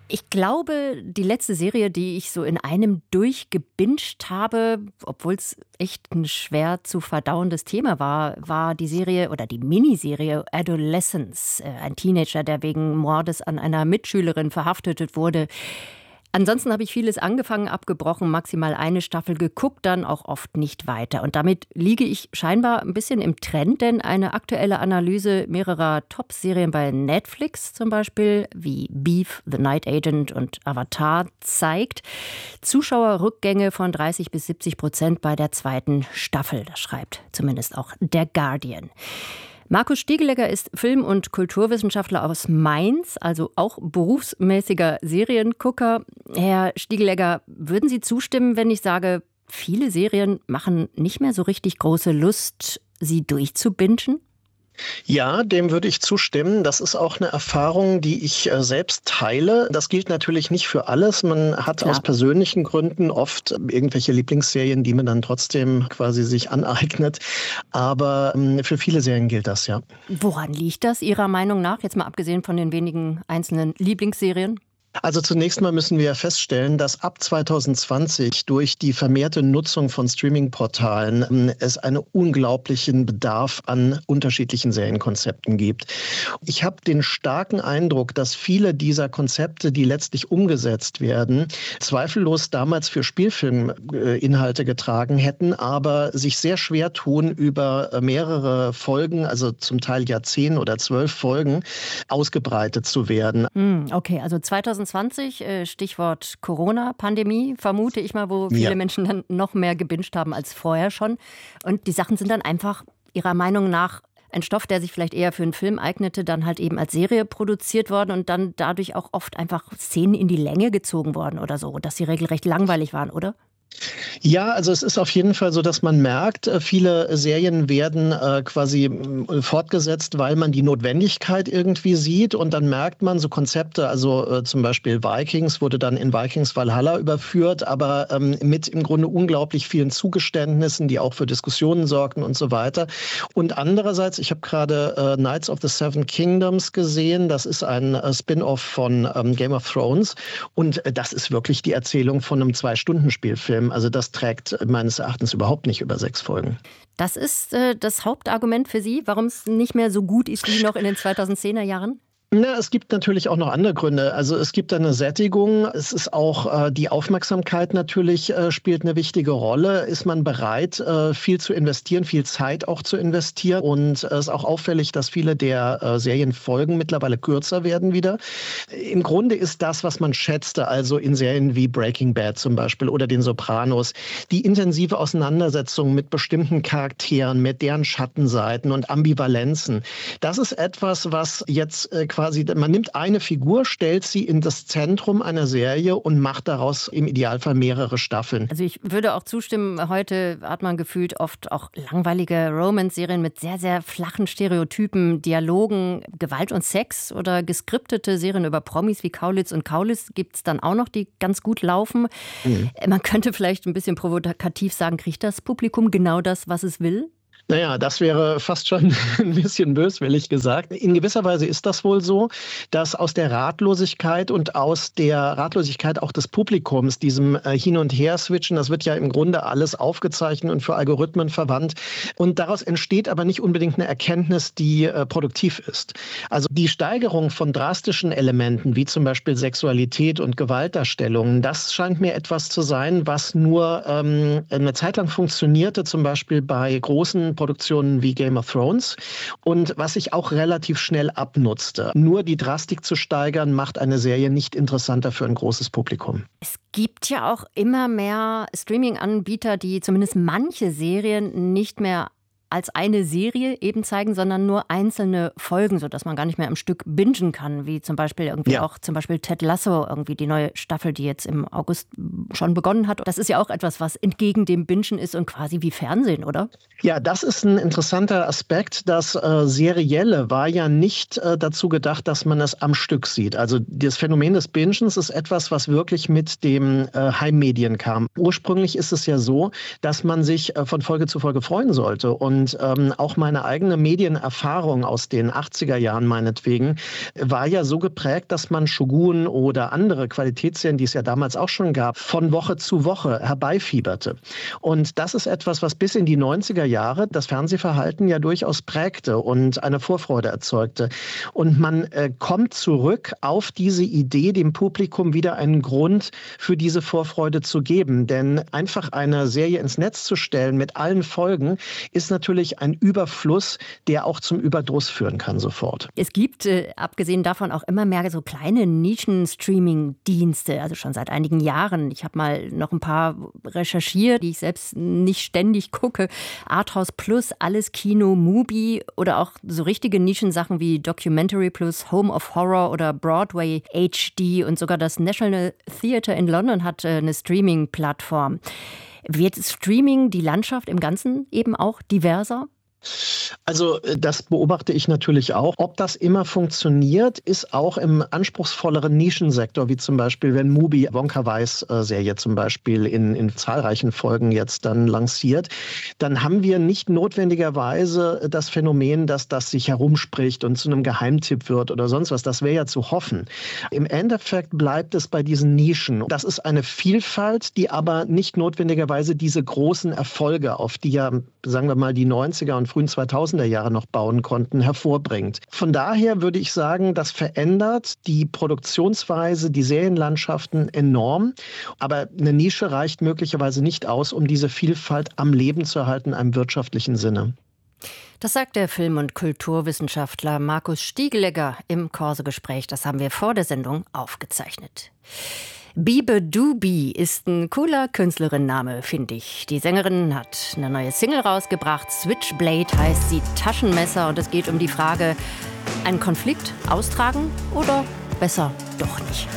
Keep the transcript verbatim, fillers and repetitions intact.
Ich glaube, die letzte Serie, die ich so in einem durchgebinged habe, obwohl es echt ein schwer zu verdauendes Thema war, war die Serie oder die Miniserie Adolescence. Äh, Ein Teenager, der wegen Mordes an einer Mitschülerin verhaftet wurde. Ansonsten habe ich vieles angefangen, abgebrochen, maximal eine Staffel geguckt, dann auch oft nicht weiter. Und damit liege ich scheinbar ein bisschen im Trend, denn eine aktuelle Analyse mehrerer Top-Serien bei Netflix zum Beispiel, wie Beef, The Night Agent und Avatar, zeigt Zuschauerrückgänge von dreißig bis siebzig Prozent bei der zweiten Staffel. Das schreibt zumindest auch der Guardian. Markus Stiegelegger ist Film- und Kulturwissenschaftler aus Mainz, also auch berufsmäßiger Seriengucker. Herr Stiegelegger, würden Sie zustimmen, wenn ich sage, viele Serien machen nicht mehr so richtig große Lust, sie durchzubingen? Ja, dem würde ich zustimmen. Das ist auch eine Erfahrung, die ich äh, selbst teile. Das gilt natürlich nicht für alles. Man hat Klar. aus persönlichen Gründen oft irgendwelche Lieblingsserien, die man dann trotzdem quasi sich aneignet. Aber ähm, für viele Serien gilt das, ja. Woran liegt das Ihrer Meinung nach? Jetzt mal abgesehen von den wenigen einzelnen Lieblingsserien. Also zunächst mal müssen wir ja feststellen, dass ab zwanzig zwanzig durch die vermehrte Nutzung von Streaming-Portalen es einen unglaublichen Bedarf an unterschiedlichen Serienkonzepten gibt. Ich habe den starken Eindruck, dass viele dieser Konzepte, die letztlich umgesetzt werden, zweifellos damals für Spielfilminhalte getragen hätten, aber sich sehr schwer tun, über mehrere Folgen, also zum Teil ja zehn oder zwölf Folgen, ausgebreitet zu werden. Okay, also zwanzig zwanzig, Stichwort Corona-Pandemie, vermute ich mal, wo viele ja. Menschen dann noch mehr gebinged haben als vorher schon. Und die Sachen sind dann einfach Ihrer Meinung nach ein Stoff, der sich vielleicht eher für einen Film eignete, dann halt eben als Serie produziert worden und dann dadurch auch oft einfach Szenen in die Länge gezogen worden oder so, dass sie regelrecht langweilig waren, oder? Ja, also es ist auf jeden Fall so, dass man merkt, viele Serien werden äh, quasi fortgesetzt, weil man die Notwendigkeit irgendwie sieht und dann merkt man so Konzepte, also äh, zum Beispiel Vikings wurde dann in Vikings Valhalla überführt, aber ähm, mit im Grunde unglaublich vielen Zugeständnissen, die auch für Diskussionen sorgten und so weiter. Und andererseits, ich habe gerade äh, Knights of the Seven Kingdoms gesehen, das ist ein äh, Spin-off von ähm, Game of Thrones und äh, das ist wirklich die Erzählung von einem Zwei-Stunden-Spielfilm. Also das trägt meines Erachtens überhaupt nicht über sechs Folgen. Das ist äh, das Hauptargument für Sie, warum es nicht mehr so gut ist wie noch in den zweitausendzehner Jahren? Na, es gibt natürlich auch noch andere Gründe. Also es gibt eine Sättigung. Es ist auch äh, die Aufmerksamkeit natürlich äh, spielt eine wichtige Rolle. Ist man bereit, äh, viel zu investieren, viel Zeit auch zu investieren? Und es äh, ist auch auffällig, dass viele der äh, Serienfolgen mittlerweile kürzer werden wieder. Im Grunde ist das, was man schätzte, also in Serien wie Breaking Bad zum Beispiel oder den Sopranos, die intensive Auseinandersetzung mit bestimmten Charakteren, mit deren Schattenseiten und Ambivalenzen. Das ist etwas, was jetzt äh, quasi, man nimmt eine Figur, stellt sie in das Zentrum einer Serie und macht daraus im Idealfall mehrere Staffeln. Also ich würde auch zustimmen, heute hat man gefühlt oft auch langweilige Romance-Serien mit sehr, sehr flachen Stereotypen, Dialogen, Gewalt und Sex oder geskriptete Serien über Promis wie Kaulitz und Kaulitz gibt es dann auch noch, die ganz gut laufen. Mhm. Man könnte vielleicht ein bisschen provokativ sagen, kriegt das Publikum genau das, was es will? Naja, das wäre fast schon ein bisschen böswillig gesagt. In gewisser Weise ist das wohl so, dass aus der Ratlosigkeit und aus der Ratlosigkeit auch des Publikums, diesem äh, Hin- und Her-Switchen, das wird ja im Grunde alles aufgezeichnet und für Algorithmen verwandt. Und daraus entsteht aber nicht unbedingt eine Erkenntnis, die äh, produktiv ist. Also die Steigerung von drastischen Elementen, wie zum Beispiel Sexualität und Gewaltdarstellungen, das scheint mir etwas zu sein, was nur ähm, eine Zeit lang funktionierte, zum Beispiel bei großen Produktionen wie Game of Thrones und was sich auch relativ schnell abnutzte. Nur die Drastik zu steigern, macht eine Serie nicht interessanter für ein großes Publikum. Es gibt ja auch immer mehr Streaming-Anbieter, die zumindest manche Serien nicht mehr als eine Serie eben zeigen, sondern nur einzelne Folgen, sodass man gar nicht mehr am Stück bingen kann, wie zum Beispiel irgendwie ja. auch zum Beispiel Ted Lasso, irgendwie die neue Staffel, die jetzt im August schon begonnen hat. Das ist ja auch etwas, was entgegen dem Bingen ist und quasi wie Fernsehen, oder? Ja, das ist ein interessanter Aspekt. Das äh, Serielle war ja nicht äh, dazu gedacht, dass man es am Stück sieht. Also das Phänomen des Bingens ist etwas, was wirklich mit dem äh, Heimmedien kam. Ursprünglich ist es ja so, dass man sich äh, von Folge zu Folge freuen sollte und Und ähm, auch meine eigene Medienerfahrung aus den achtziger Jahren meinetwegen war ja so geprägt, dass man Shogun oder andere Qualitätsserien, die es ja damals auch schon gab, von Woche zu Woche herbeifieberte. Und das ist etwas, was bis in die neunziger Jahre das Fernsehverhalten ja durchaus prägte und eine Vorfreude erzeugte. Und man äh, kommt zurück auf diese Idee, dem Publikum wieder einen Grund für diese Vorfreude zu geben. Denn einfach eine Serie ins Netz zu stellen mit allen Folgen, ist natürlich ein Überfluss, der auch zum Überdruss führen kann sofort. Es gibt, äh, abgesehen davon, auch immer mehr so kleine Nischen-Streaming-Dienste, also schon seit einigen Jahren. Ich habe mal noch ein paar recherchiert, die ich selbst nicht ständig gucke. Arthouse Plus, Alles Kino, Mubi oder auch so richtige Nischensachen wie Documentary Plus, Home of Horror oder Broadway H D und sogar das National Theatre in London hat äh, eine Streaming-Plattform. Wird Streaming die Landschaft im Ganzen eben auch diverser? Also das beobachte ich natürlich auch. Ob das immer funktioniert, ist auch im anspruchsvolleren Nischensektor, wie zum Beispiel, wenn Mubi Wonka Wai-Serie zum Beispiel in, in zahlreichen Folgen jetzt dann lanciert, dann haben wir nicht notwendigerweise das Phänomen, dass das sich herumspricht und zu einem Geheimtipp wird oder sonst was. Das wäre ja zu hoffen. Im Endeffekt bleibt es bei diesen Nischen. Das ist eine Vielfalt, die aber nicht notwendigerweise diese großen Erfolge, auf die ja, sagen wir mal, die neunziger und frühen zweitausender Jahre noch bauen konnten, hervorbringt. Von daher würde ich sagen, das verändert die Produktionsweise, die Serienlandschaften enorm. Aber eine Nische reicht möglicherweise nicht aus, um diese Vielfalt am Leben zu erhalten, in einem wirtschaftlichen Sinne. Das sagt der Film- und Kulturwissenschaftler Markus Stiegelegger im Corso-Gespräch. Das haben wir vor der Sendung aufgezeichnet. Bibe Dubi ist ein cooler Künstlerinnenname, finde ich. Die Sängerin hat eine neue Single rausgebracht. Switchblade heißt sie, Taschenmesser. Und es geht um die Frage, einen Konflikt austragen oder besser doch nicht.